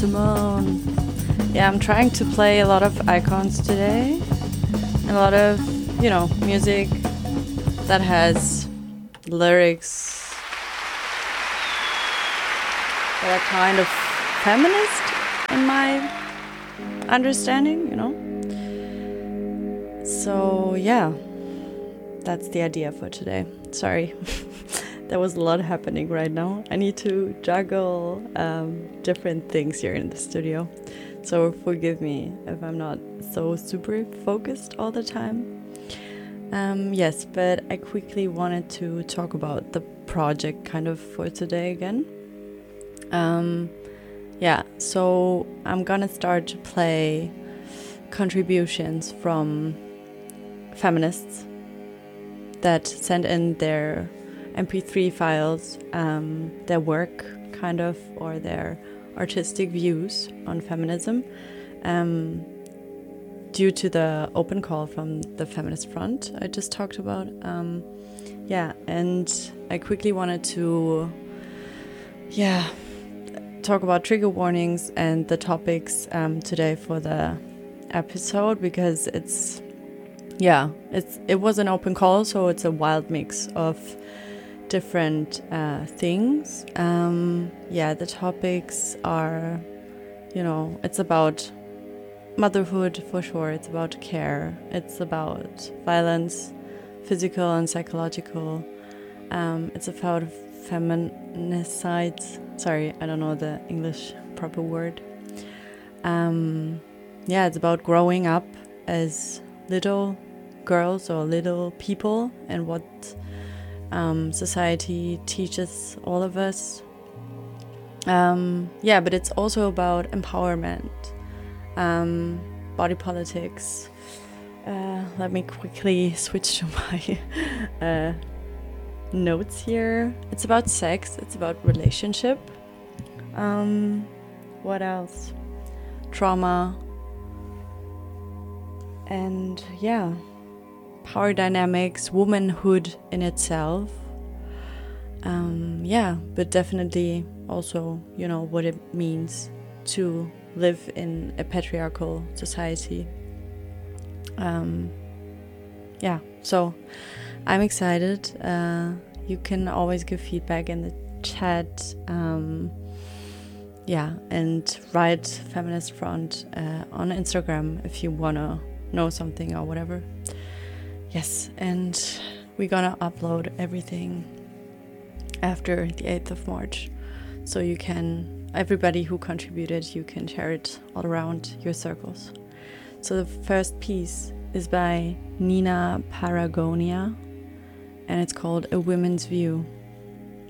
Simone. Yeah, I'm trying to play a lot of icons today. And a lot of, music that has lyrics that are kind of feminist in my understanding, So, yeah, that's the idea for today. Sorry. There was a lot happening right now. I need to juggle different things here in the studio. So forgive me if I'm not so super focused all the time. Yes, but I quickly wanted to talk about the project kind of for today again. So I'm gonna start to play contributions from feminists that send in their MP3 files, their work kind of, or their artistic views on feminism, due to the open call from the Feminist Front I just talked about. And I quickly wanted to talk about trigger warnings and the topics today for the episode, because it was an open call, so it's a wild mix of different things. The topics are, it's about motherhood for sure, it's about care, it's about violence, physical and psychological, it's about feminicides. Sorry, I don't know the English proper word. It's about growing up as little girls or little people and what society teaches all of us. But it's also about empowerment, body politics. Let me quickly switch to my notes here. It's about sex, it's about relationship. What else? Trauma. And power dynamics, womanhood in itself. But definitely also, what it means to live in a patriarchal society. So I'm excited. You can always give feedback in the chat. And write Feminist Front on Instagram if you want to know something or whatever. Yes, and we're gonna upload everything after the 8th of March. So you can, everybody who contributed, you can share it all around your circles. So the first piece is by Nina Paragonia, and it's called A Women's View.